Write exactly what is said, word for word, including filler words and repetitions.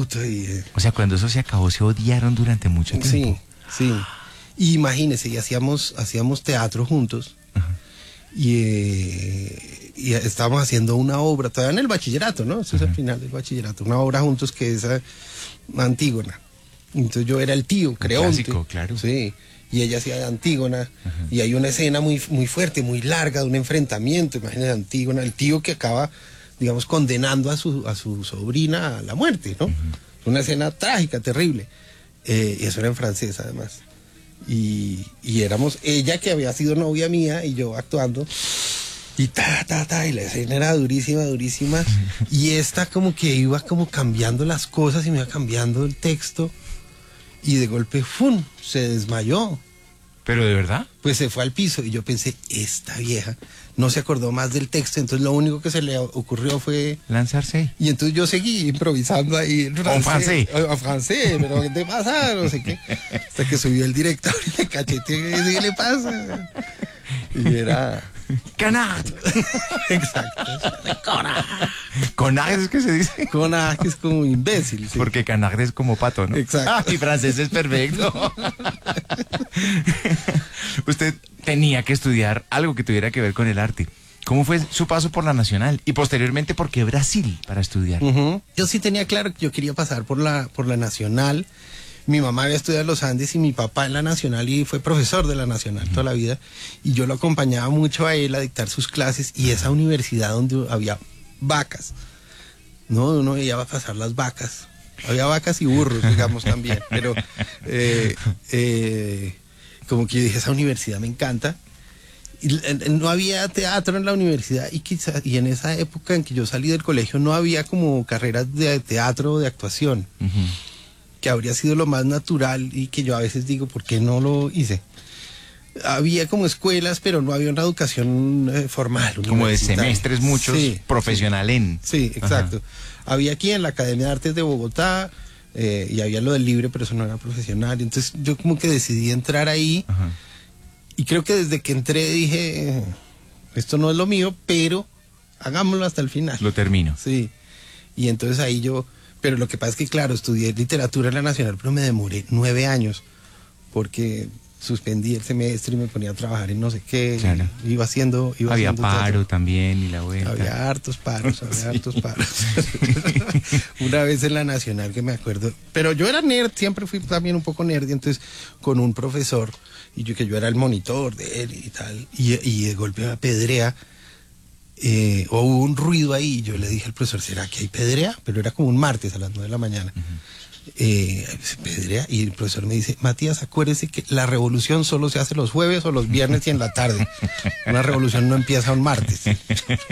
puta. Y, eh, O sea, cuando eso se acabó, se odiaron durante mucho tiempo. sí, sí. Y imagínese, y hacíamos, hacíamos teatro juntos. Ajá. Y, eh, y estábamos haciendo una obra, todavía en el bachillerato, ¿no? Eso es al final del bachillerato. Una obra juntos que es eh, Antígona. Entonces yo era el tío, Creonte. Clásico, claro. Sí. Y ella hacía de Antígona. Ajá. Y hay una escena muy, muy fuerte, muy larga, de un enfrentamiento. Imagínense Antígona, el tío que acaba, digamos, condenando a su, a su sobrina a la muerte, ¿no? Uh-huh. Una escena trágica, terrible. Eh, y eso era en francés, además. Y, y éramos ella, que había sido novia mía, y yo actuando. Y ta, ta, ta, y la escena era durísima, durísima. Y esta como que iba como cambiando las cosas y me iba cambiando el texto. Y de golpe, ¡fum!, se desmayó. ¿Pero de verdad? Pues se fue al piso y yo pensé, esta vieja no se acordó más del texto, entonces lo único que se le ocurrió fue... lanzarse. Y entonces yo seguí improvisando ahí en francés. En francés. En francés, pero ¿qué te pasa? No sé qué. Hasta que subió el director y le cacheteé, ¿qué le pasa? Y era... ¡Canard! Exacto. ¡Canard! ¿Canard es que se dice? Canard, que es como imbécil. Sí. Porque canard es como pato, ¿no? Exacto. Ah, mi francés es perfecto. Usted tenía que estudiar algo que tuviera que ver con el arte. ¿Cómo fue su paso por la Nacional? Y posteriormente, ¿por qué Brasil para estudiar? Uh-huh. Yo sí tenía claro que yo quería pasar por la, por la Nacional. Mi mamá había estudiado en los Andes y mi papá en la Nacional y fue profesor de la Nacional uh-huh. toda la vida. Y yo lo acompañaba mucho a él a dictar sus clases y esa universidad donde había vacas. No, uno veía pasar las vacas. Había vacas y burros, digamos, también. Pero eh, eh, como que yo dije, esa universidad me encanta. Y, eh, no había teatro en la universidad y, quizá, y en esa época en que yo salí del colegio no había como carreras de teatro o de actuación. Uh-huh. Que habría sido lo más natural y que yo a veces digo, ¿por qué no lo hice? Había como escuelas, pero no había una educación eh, formal. Como de semestres muchos, sí, profesional sí, en... Sí, exacto. Ajá. Había aquí en la Academia de Artes de Bogotá eh, y había lo del libre, pero eso no era profesional. Entonces yo como que decidí entrar ahí. Ajá. Y creo que desde que entré dije, esto no es lo mío, pero hagámoslo hasta el final. Lo termino. Sí. Y entonces ahí yo... Pero lo que pasa es que, claro, estudié literatura en la Nacional, pero me demoré nueve años, porque suspendí el semestre y me ponía a trabajar en no sé qué. Claro. Iba haciendo... Iba había haciendo paro teatro. También y la vuelta. Había hartos paros, había sí. hartos paros. Sí. Una vez en la Nacional que me acuerdo... Pero yo era nerd, siempre fui también un poco nerd, y entonces con un profesor, y yo que yo era el monitor de él y tal, y, y de golpe me apedrea. Eh, o hubo un ruido ahí, yo le dije al profesor, ¿será que hay pedrea? Pero era como un martes a las nueve de la mañana. Uh-huh. eh, pedrea, y el profesor me dice, Matías, acuérdese que la revolución solo se hace los jueves o los viernes y en la tarde. Una revolución no empieza un martes.